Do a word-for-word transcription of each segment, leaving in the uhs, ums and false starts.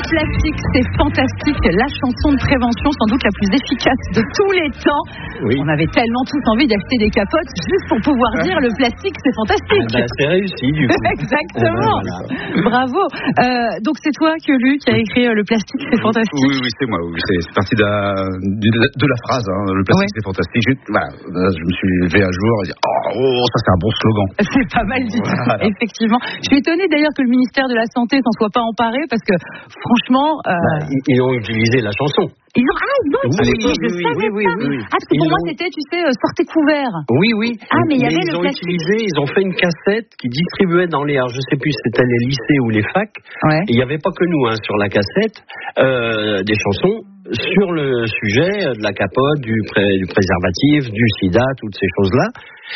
plastique, c'est fantastique. La chanson de prévention, sans doute la plus efficace de tous les temps. Oui. On avait tellement tous envie d'acheter des capotes juste pour pouvoir dire le plastique, c'est fantastique. Ah bah, c'est réussi, du coup. Exactement. Ah bah, voilà. Bravo. Euh, donc c'est toi, Quelu, qui a écrit euh, le plastique, c'est fantastique. Oui, oui, c'est moi. Oui, c'est, c'est parti de la, de la, de la phrase. Hein, le plastique, ouais. c'est fantastique. Je, voilà, je me suis levé un jour et dit oh, oh, ça c'est un bon slogan. C'est pas mal dit, voilà. Effectivement. Je suis étonnée d'ailleurs que le ministère de la Santé s'en soit pas emparé parce que franchement, euh... bah, ils ont utilisé la chanson. Ils ont, ah, ils ont utilisé, oui, je oui, savais oui, pas. Oui, oui. Ah, parce que pour ils moi, ont... c'était, tu sais, euh, sortez couvert. Oui, oui. Ah, mais il y avait ils le ont plastique. utilisé, ils ont fait une cassette qui distribuait dans les, alors je sais plus si c'était les lycées ou les facs. Ouais. Il n'y avait pas que nous, hein, sur la cassette, euh, des chansons sur le sujet de la capote, du, pré, du préservatif, du sida, toutes ces choses-là.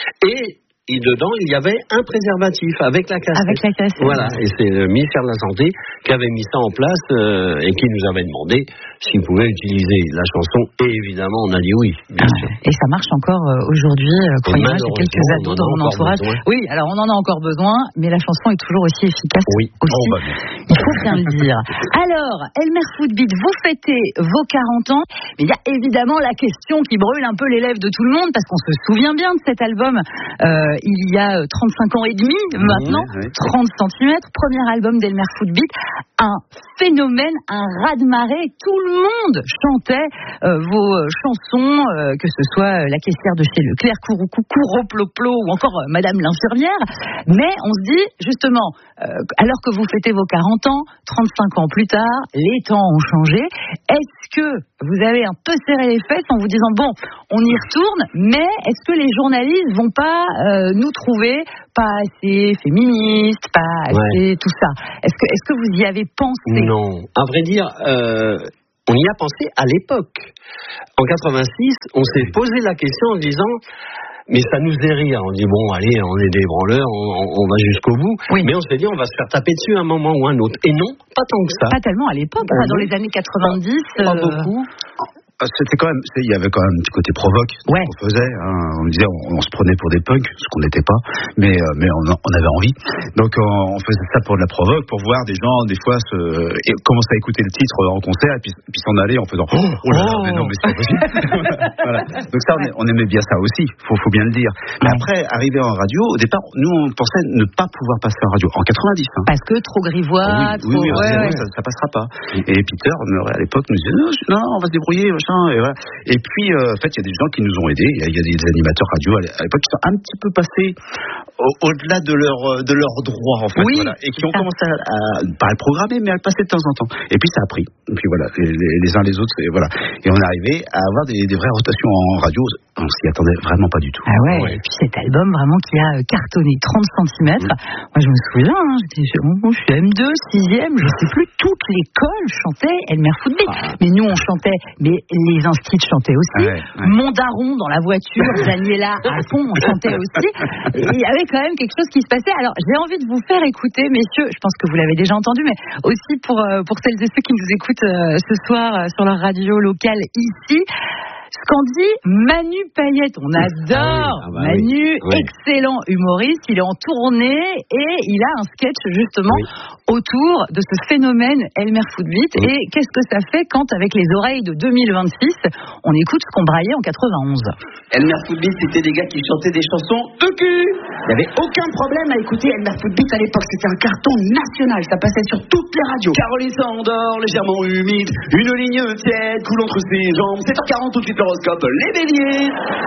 Et Et dedans, il y avait un préservatif avec la cassette. Avec la cassette. Voilà, et c'est le ministère de la Santé qui avait mis ça en place euh, et qui nous avait demandé s'il pouvait utiliser la chanson. Et évidemment, on a dit oui, bien ah, sûr. Et ça marche encore euh, aujourd'hui, euh, croyez-moi, j'ai quelques ados dans mon entourage. Besoin. Oui, alors on en a encore besoin, mais la chanson est toujours aussi efficace. Oui. Aussi. Oh, bah, il faut bien le dire. Alors, Elmer Footbeat, vous fêtez vos quarante ans, mais il y a évidemment la question qui brûle un peu les lèvres de tout le monde, parce qu'on se souvient bien de cet album. Euh, il y a trente-cinq ans et demi maintenant, oui, oui. trente centimètres, premier album d'Elmer Footbeat, un phénomène, un raz-de-marée, tout le monde chantait euh, vos chansons, euh, que ce soit la caissière de chez Leclerc, Couroucou, Couroploplo ou encore euh, Madame l'infirmière, mais on se dit justement, euh, alors que vous fêtez vos quarante ans, trente-cinq ans plus tard, les temps ont changé, est-ce que vous avez un peu serré les fesses en vous disant bon, on y retourne, mais est-ce que les journalistes vont pas euh, nous trouver pas assez féministes, pas assez ouais. tout ça? Est-ce que, est-ce que vous y avez pensé? Non, à vrai dire, euh, on y a pensé à l'époque. En quatre-vingt-six, on s'est posé la question en disant mais ça nous est rire. On dit bon, allez, on est des branleurs, on, on va jusqu'au bout. Oui. Mais on s'est dit on va se faire taper dessus à un moment ou un autre. Et non, pas tant que ça. Pas tellement à l'époque. Enfin, dans les années quatre-vingt-dix. Pas, pas euh... beaucoup. C'était quand même, il y avait quand même un petit côté provoque ouais. qu'on faisait. Hein. On disait, on, on se prenait pour des punks, ce qu'on n'était pas, mais euh, mais on, on avait envie. Donc on, on faisait ça pour de la provoque, pour voir des gens des fois se et commencer à écouter le titre en concert et puis, puis s'en aller en faisant oh, oh là là, mais non mais c'est pas possible. Voilà. Donc ça, on, on aimait bien ça aussi. Faut faut bien le dire. Mais ouais. après, arriver en radio, au départ, nous on pensait ne pas pouvoir passer en radio en quatre-vingt-dix. Hein. Parce que trop grivois, oui, trop. Oui, oui, ouais, ouais, ouais. Ça, ça passera pas. Et Peter, à l'époque, nous disait non, non, on va se débrouiller, machin. Et, voilà. Et puis, euh, en fait, il y a des gens qui nous ont aidés. Il y, y a des animateurs radio à l'époque qui sont un petit peu passés au, au-delà de leur de leurs droits, en fait, oui, voilà, et qui ont ça. commencé à, à pas à le programmer, mais à le passer de temps en temps. Et puis ça a pris. Et puis voilà, les, les, les uns les autres, et voilà. Et on est arrivé à avoir des, des vraies rotations en radio. On s'y attendait vraiment pas du tout. Ah ouais. ouais. Et puis cet album vraiment qui a cartonné trente centimètres. Mmh. Moi, je me souviens, hein, j'étais, je suis M deux, sixième, je sais plus. Toute l'école chantait Elmer Footbeat. Ah. Mais nous, on chantait, mais les instits chantaient aussi. Ouais, ouais. Mon daron dans la voiture, Daniela à fond, on chantait aussi. Et il y avait quand même quelque chose qui se passait. Alors, j'ai envie de vous faire écouter, messieurs, je pense que vous l'avez déjà entendu, mais aussi pour, euh, pour celles et ceux qui nous écoutent euh, ce soir euh, sur leur radio locale ici. Ce qu'en dit Manu Payette, on adore ah oui, ah bah Manu, oui. excellent humoriste, il est en tournée et il a un sketch justement oui. autour de ce phénomène Elmer Footbeat. Oui. Et qu'est-ce que ça fait quand avec les oreilles de deux mille vingt-six, on écoute ce qu'on braillait en quatre-vingt-onze. Elmer Footbeat, c'était des gars qui chantaient des chansons de cul. Il n'y avait aucun problème à écouter Elmer Footbeat à l'époque, c'était un carton national, ça passait sur toutes les radios. Caroline s'endort, légèrement humide, une ligne tiède coule entre ses jambes, sept heures quarante tout de suite l'horoscope, les béliers.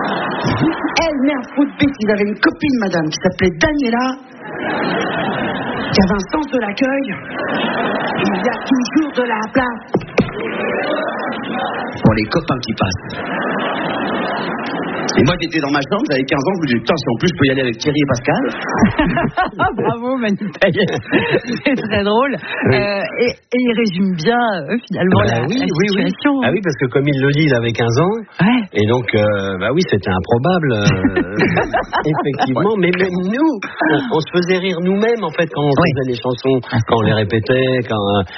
Elmer Footbeat, ils avaient une copine, madame, qui s'appelait Daniela, qui avait un sens de l'accueil. Il y a toujours de la place pour les copains qui passent. Et moi, j'étais dans ma chambre, j'avais quinze ans, je me disais, putain, si en plus je peux y aller avec Thierry et Pascal. Bravo, Manu Payette. C'est très drôle. Oui. Euh, et, et il résume bien, euh, finalement, bah, la, oui, la oui, situation. Oui. Ah oui, parce que comme il le dit, il avait quinze ans. Ouais. Et donc, euh, bah oui, c'était improbable. Euh, effectivement. Ouais. Mais même nous, on, on se faisait rire nous-mêmes, en fait, quand on oui. faisait les chansons, quand on les répétait, quand...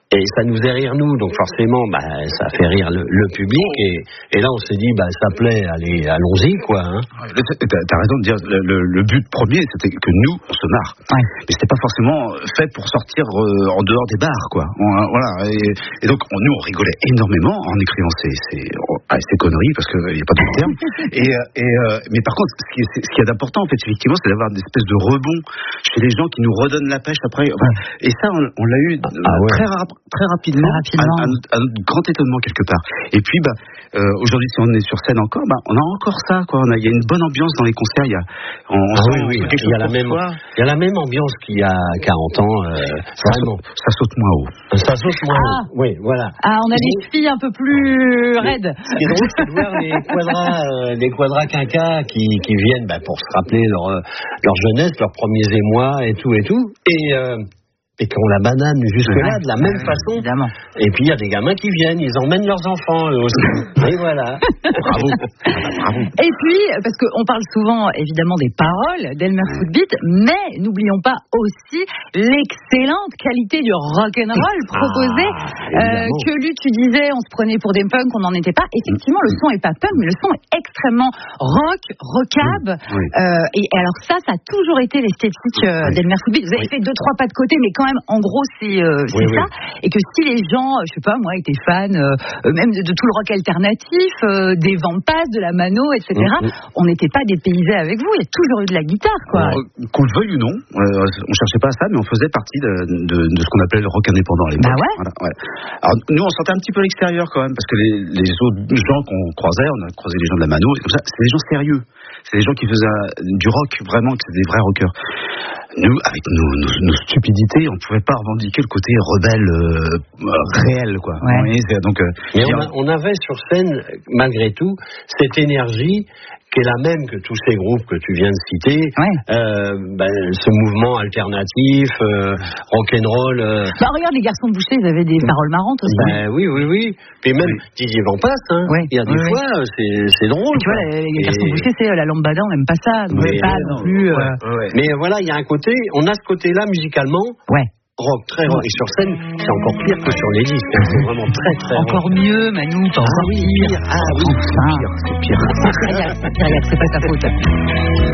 Et ça nous fait rire nous, donc forcément, bah, ça fait rire le, le public. Et, et là, on s'est dit, bah, ça plaît, allez, allons-y, quoi. Hein. T'as, t'as raison de dire, le, le, le but premier, c'était que nous, on se marre. Ouais. Mais c'était pas forcément fait pour sortir euh, en dehors des bars, quoi. On, voilà. Et, et donc, on, nous, on rigolait énormément en écrivant ces, ces, ah, ces conneries, parce qu'il n'y a pas de terme. et, et, euh, mais par contre, ce qui, est, ce qui est important, en fait, effectivement, c'est d'avoir des espèces de rebonds chez les gens qui nous redonnent la pêche après. Enfin, et ça, on, on l'a eu ah, ouais. très rapidement. Très rapidement, très rapidement. À, à, notre, à notre grand étonnement quelque part. Et puis, bah, euh, aujourd'hui, si on est sur scène encore, bah, on a encore ça, quoi. On a, il y a une bonne ambiance dans les concerts. Il y a, on, on ah sent, oui, oui. quelque chose il y a la même, il y a la même ambiance qu'il y a quarante ans. Euh, ça, saute, ça saute moins haut. Ça saute moins ah. haut. Oui, voilà. Ah, on a des filles un peu plus raides. Ce qui est drôle, c'est de voir les quadras, euh, les quadras quinquas qui, qui viennent, bah, pour se rappeler leur, leur jeunesse, leurs premiers émois et tout et tout. Et euh, et qu'on la banane jusque-là de la même ouais, façon. Évidemment. Et puis il y a des gamins qui viennent, ils emmènent leurs enfants eux aussi. Et voilà. Bravo. Bravo. Et puis, parce qu'on parle souvent évidemment des paroles d'Elmer Footbeat, mais n'oublions pas aussi l'excellente qualité du rock'n'roll proposé. Ah, euh, que lui, tu disais, on se prenait pour des punks, on n'en était pas. Effectivement, le son est pas punk, mais le son est extrêmement rock, rockab. Oui. Euh, et alors ça, ça a toujours été l'esthétique euh, oui. d'Elmer Footbeat. Vous avez oui. fait deux, trois pas de côté, mais quand même, en gros, c'est, euh, c'est oui, ça. Oui. Et que si les gens, je sais pas, moi, étaient fans, euh, même de, de tout le rock alternatif, euh, des Vampas, de la Mano, et cetera, mmh, mmh. on n'était pas dépaysés avec vous. Il y a toujours eu de la guitare, quoi. Euh, qu'on le veuille ou non, euh, on cherchait pas à ça, mais on faisait partie de, de, de ce qu'on appelait le rock indépendant à l'époque. Bah ouais. Voilà, ouais. Alors, nous, on sentait un petit peu l'extérieur, quand même, parce que les, les autres gens qu'on croisait, on a croisé les gens de la Mano, et comme ça, c'est des gens sérieux. C'est des gens qui faisaient du rock, vraiment, que c'est des vrais rockers. Nous, avec nos, nos, nos stupidités, on ne pouvait pas revendiquer le côté rebelle euh, réel, quoi. Ouais. Oui, donc, euh, Mais on, a, on avait sur scène, malgré tout, cette énergie qui est la même que tous ces groupes que tu viens de citer, ouais. euh, ben, ce mouvement alternatif, euh, rock'n'roll. Euh... Bah regarde, les Garçons Bouchers, ils avaient des paroles marrantes aussi. Ben, oui, oui, oui. Puis même oui. Didier Vampas, hein. Oui. Il y a des oui, fois, oui. c'est, c'est drôle. Et tu vois, les, les Garçons Et... Bouchers, c'est euh, la lambada, on n'aime pas ça, on n'aime pas non plus. Euh... Ouais, ouais. Mais voilà, il y a un côté, on a ce côté-là musicalement. Ouais. Rock, très rock. Et sur scène, c'est encore pire que sur les disques. C'est vraiment très, très Encore rock. mieux, Manu, t'en ah, oui, pire. Ah oui, enfin. c'est pire. C'est pire. C'est pire, c'est pas ta faute.